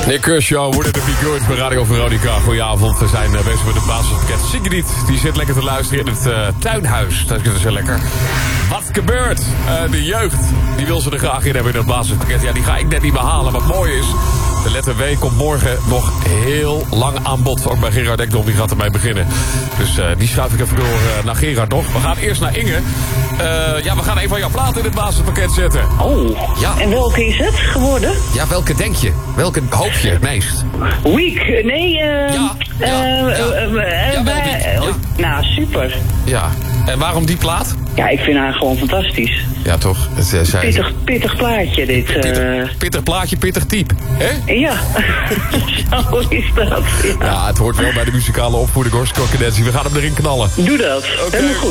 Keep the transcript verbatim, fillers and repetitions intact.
Nick Kershaw, Wouldn't It Be Good bij Radio Veronica. Goedenavond, we zijn uh, bezig met het basispakket. Sigrid, die zit lekker te luisteren in het uh, tuinhuis. Dat is zo lekker. Wat gebeurt? Uh, de jeugd, die wil ze er graag in hebben in het basispakket. Ja, die ga ik net niet behalen. Wat mooi is, de letter W komt morgen nog heel lang aan bod. Ook bij Gerard Ekdom, die gaat ermee beginnen. Dus uh, die schuif ik even door uh, naar Gerard nog. We gaan eerst naar Inge. Uh, ja, we gaan een van jouw platen in het basispakket zetten. Oh, ja. En welke is het geworden? Ja, welke denk je? Welke hoop je het meest? Week, nee, uh, ja, ja, uh, ja. Uh, uh, ja, wel uh, ja. Nou, super. Ja, en waarom die plaat? Ja, ik vind haar gewoon fantastisch. Ja, toch? Het, uh, zij... pittig, pittig plaatje, dit. Pittig, uh... pittig plaatje, pittig type. Hè? Ja, zo is dat. Ja. Ja, het hoort wel bij de muzikale opvoeding, hoor. Scorcadentie. We gaan hem erin knallen. Doe dat. Okay. Helemaal goed.